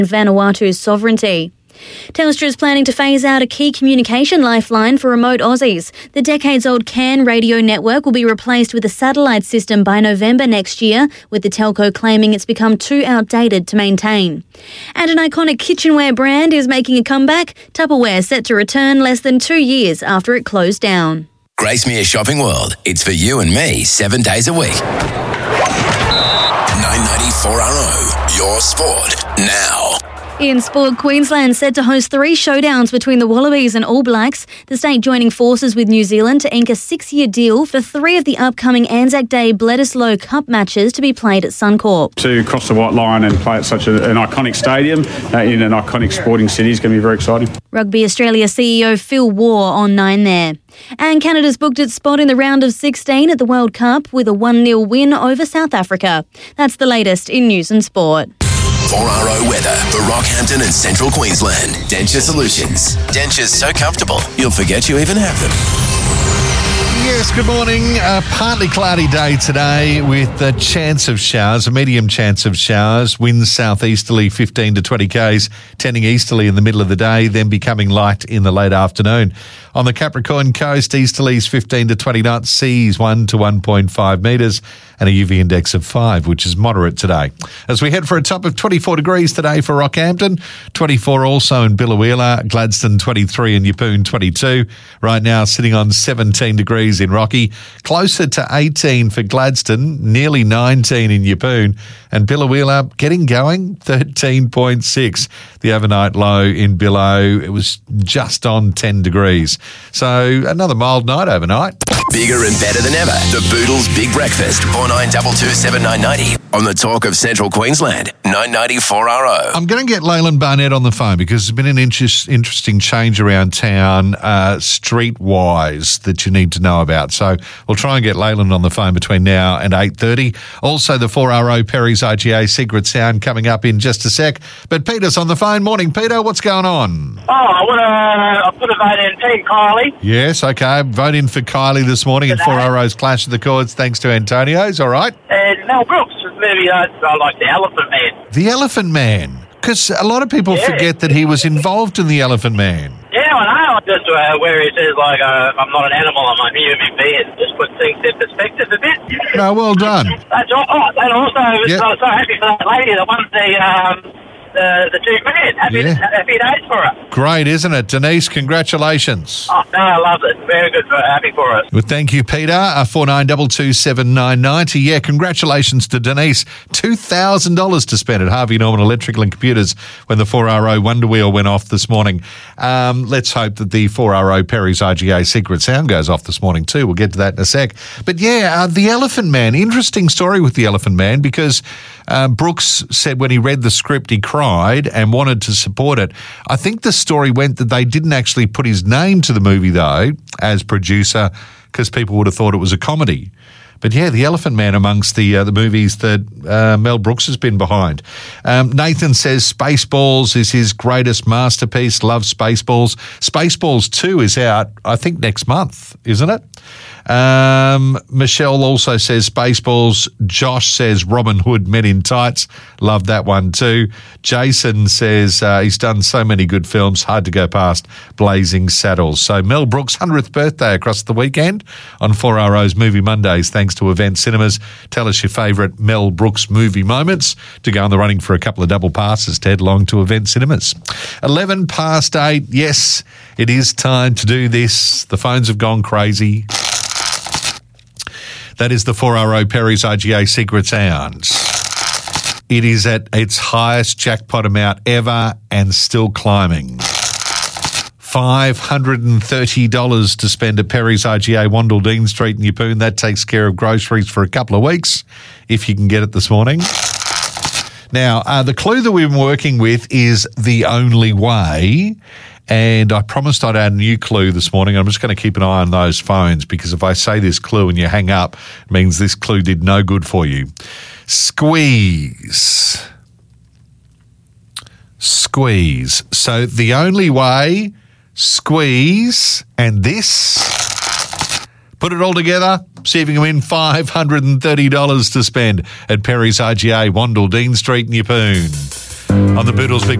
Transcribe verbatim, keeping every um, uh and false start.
Vanuatu's sovereignty. Telstra is planning to phase out a key communication lifeline for remote Aussies. The decades-old C A N radio network will be replaced with a satellite system by November next year, with the telco claiming it's become too outdated to maintain. And an iconic kitchenware brand is making a comeback. Tupperware set to return less than two years after it closed down. Gracemere Shopping World. It's for you and me seven days a week. nine ninety-four R O, your sport now. In sport, Queensland set to host three showdowns between the Wallabies and All Blacks, the state joining forces with New Zealand to ink a six-year deal for three of the upcoming Anzac Day Bledisloe Cup matches to be played at Suncorp. To cross the white line and play at such a, an iconic stadium uh, in an iconic sporting city is going to be very exciting. Rugby Australia C E O Phil Waugh on nine there. And Canada's booked its spot in the round of sixteen at the World Cup with a one nil win over South Africa. That's the latest in news and sport. four R O weather for Rockhampton and Central Queensland. Denture Solutions. Dentures so comfortable, you'll forget you even have them. Yes, good morning. A partly cloudy day today with a chance of showers, a medium chance of showers. Winds southeasterly fifteen to twenty k's, tending easterly in the middle of the day, then becoming light in the late afternoon. On the Capricorn coast, easterlies fifteen to twenty knots, seas one to one point five metres, and a U V index of five, which is moderate today. As we head for a top of twenty-four degrees today for Rockhampton, twenty-four also in Biloela, Gladstone twenty-three and Yeppoon twenty-two. Right now sitting on seventeen degrees in Rocky, closer to eighteen for Gladstone, nearly nineteen in Yeppoon, and Biloela getting going, thirteen point six. The overnight low in Billow, it was just on ten degrees. So another mild night overnight. Bigger and better than ever. The Boodles Big Breakfast. four nine two two seven nine nine zero on the Talk of Central Queensland. nine ninety-four R O. I'm going to get Leyland Barnett on the phone because there's been an interest, interesting change around town uh, street-wise that you need to know about. So we'll try and get Leyland on the phone between now and eight thirty. Also the four R O Perry's I G A Secret Sound coming up in just a sec. But Peter's on the phone. Morning, Peter. What's going on? Oh, I want to I put a vote in Team Kylie. Yes, okay. Vote in for Kylie this morning in four R O's Clash of the Chords thanks to Antonio's, all right? And Mel Brooks, maybe uh, I like the Elephant Man. The Elephant Man. Because a lot of people Yeah. forget that he was involved in the Elephant Man. Yeah, I know. Just uh, where he says, like, uh, I'm not an animal, I'm a human being. Just put things in perspective a bit. No, well done. That's all. Oh, and also, I was Yep. so, so happy for that lady that won the, um, the, the two million. Happy, Yeah. happy days for her. Great, isn't it? Denise, congratulations. Oh, no, I love it. Very good. For, happy for us. Well, thank you, Peter. Uh, four nine two two seven nine nine zero. Yeah, congratulations to Denise. two thousand dollars to spend at Harvey Norman Electrical and Computers when the four R O Wonder Wheel went off this morning. Um, let's hope that the four R O Perry's I G A Secret Sound goes off this morning too. We'll get to that in a sec. But yeah, uh, the Elephant Man. Interesting story with the Elephant Man because uh, Brooks said when he read the script he cried and wanted to support it. I think the story went that they didn't actually put his name to the movie though as producer because people would have thought it was a comedy. But yeah, The Elephant Man amongst the uh, the movies that uh, Mel Brooks has been behind. Um, Nathan says Spaceballs is his greatest masterpiece. Loves Spaceballs. Spaceballs two is out, I think, next month, isn't it? Um, Michelle also says Spaceballs. Josh says Robin Hood Men in Tights. Love that one too. Jason says uh, he's done so many good films, hard to go past Blazing Saddles. So Mel Brooks' hundredth birthday across the weekend on four R O's Movie Mondays, thanks to Event Cinemas. Tell us your favourite Mel Brooks movie moments to go in the running for a couple of double passes to head along to Event Cinemas. eleven past eight. Yes, it is time to do this. The phones have gone crazy. That is the four R O Perry's I G A Secret Sounds. It is at its highest jackpot amount ever and still climbing. five hundred thirty dollars to spend at Perry's I G A, Wandle Dean Street in Yeppoon. That takes care of groceries for a couple of weeks, if you can get it this morning. Now, uh, the clue that we've been working with is The Only Way. And I promised I'd add a new clue this morning. I'm just going to keep an eye on those phones because if I say this clue and you hang up, it means this clue did no good for you. Squeeze. Squeeze. So The Only Way, squeeze, and this. Put it all together, see if you can win five hundred thirty dollars to spend at Perry's I G A, Wandle Dean Street in Yeppoon. on the Boodles Big